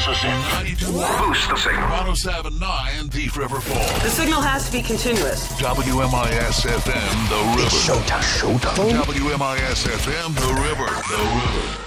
Boost the signal. 92. Boost the signal. 1079 Thief River Falls. The signal has to be continuous. WMIS FM, The River. It's showtime. WMIS FM, The River.